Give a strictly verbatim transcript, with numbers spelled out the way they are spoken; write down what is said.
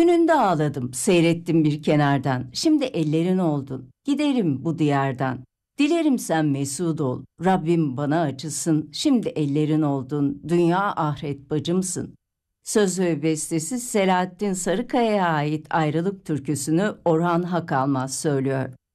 Düğününde ağladım, seyrettim bir kenardan. Şimdi ellerin oldun, giderim bu diyardan. Dilerim sen mesut ol, Rabbim bana acısın. Şimdi ellerin oldun, dünya ahiret bacımsın. Söz ve bestesi Selahattin Sarıkaya'ya ait Ayrılık türküsünü Orhan Hakalmaz söylüyor.